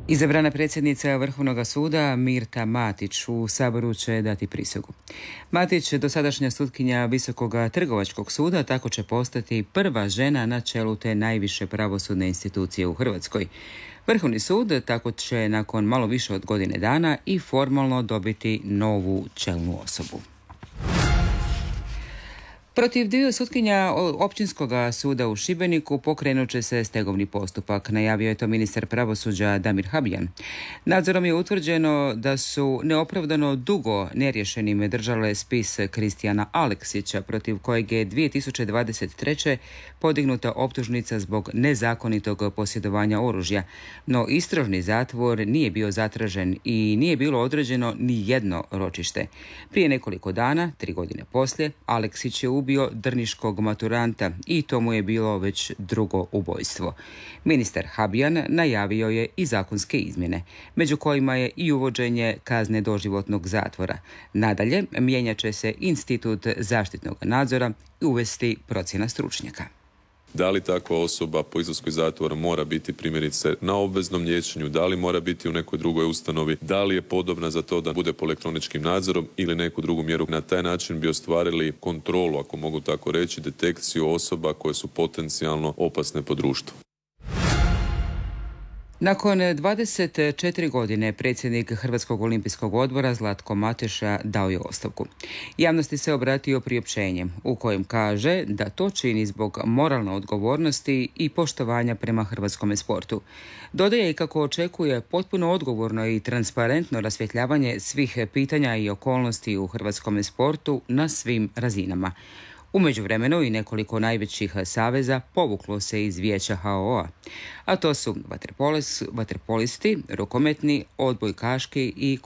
Izabrana predsjednica Vrhovnog suda Mirta Matić u Saboru će dati prisegu. Matić, dosadašnja sutkinja Visokog trgovačkog suda, tako će postati prva žena na čelu te najviše pravosudne institucije u Hrvatskoj. Vrhovni sud tako će nakon malo više od godine dana i formalno dobiti novu čelnu osobu. Protiv dviju sutkinja Općinskog suda u Šibeniku pokrenut će se stegovni postupak, najavio je to ministar pravosuđa Damir Habijan. Nadzorom je utvrđeno da su neopravdano dugo neriješenim držale spis Kristijana Aleksića, protiv kojeg je 2023. podignuta optužnica zbog nezakonitog posjedovanja oružja, no istražni zatvor nije bio zatražen i nije bilo određeno ni jedno ročište. Prije nekoliko dana, 3 godine poslije, Aleksić je ubio drniškog maturanta i to mu je bilo već drugo ubojstvo. Ministar Habijan najavio je i zakonske izmjene, među kojima je i uvođenje kazne doživotnog zatvora. Nadalje, mijenjat će se institut zaštitnog nadzora i uvesti procjena stručnjaka. Da li takva osoba po izlasku iz zatvora mora biti primjerice na obveznom liječenju, da li mora biti u nekoj drugoj ustanovi, da li je podobna za to da bude pod elektroničkim nadzorom ili neku drugu mjeru. Na taj način bi ostvarili kontrolu, ako mogu tako reći, detekciju osoba koje su potencijalno opasne po društvu. Nakon 24 godine predsjednik Hrvatskog olimpijskog odbora Zlatko Mateša dao je ostavku. Javnosti se obratio priopćenjem u kojem kaže da to čini zbog moralne odgovornosti i poštovanja prema hrvatskome sportu. Dodaje i kako očekuje potpuno odgovorno i transparentno rasvjetljavanje svih pitanja i okolnosti u hrvatskome sportu na svim razinama. U međuvremenu i nekoliko najvećih saveza povuklo se iz vijeća HOO-a, a to su vaterpolisti, rukometni, odbojkaški i